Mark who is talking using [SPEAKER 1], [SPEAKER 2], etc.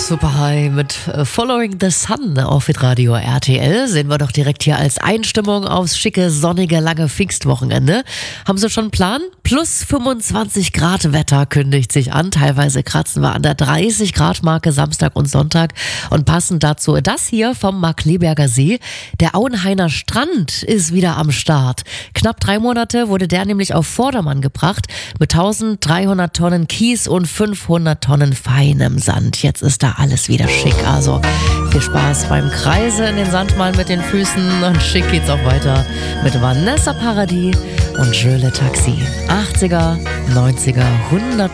[SPEAKER 1] Super High mit Following the Sun auf Hitradio RTL. Sehen wir doch direkt hier als Einstimmung aufs schicke, sonnige, lange Pfingstwochenende. Haben Sie schon einen Plan? Plus 25 Grad Wetter kündigt sich an. Teilweise kratzen wir an der 30 Grad Marke Samstag und Sonntag. Und passend dazu das hier vom Markkleeberger See. Der Auenhainer Strand ist wieder am Start. Knapp 3 Monate wurde der nämlich auf Vordermann gebracht mit 1300 Tonnen Kies und 500 Tonnen feinem Sand. Jetzt ist da alles wieder schick. Also viel Spaß beim Kreise in den Sand mal mit den Füßen. Und schick geht's auch weiter mit Vanessa Paradis und Je le Taxi. 80er, 90er, 100